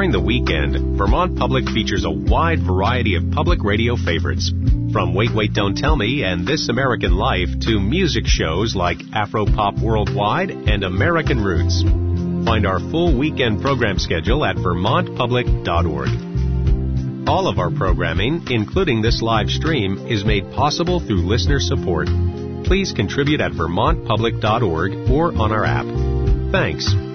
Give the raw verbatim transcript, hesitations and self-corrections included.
During the weekend, Vermont Public features a wide variety of public radio favorites. From Wait, Wait, Don't Tell Me and This American Life to music shows like Afro-Pop Worldwide and American Roots. Find our full weekend program schedule at vermont public dot org. All of our programming, including this live stream, is made possible through listener support. Please contribute at vermont public dot org or on our app. Thanks.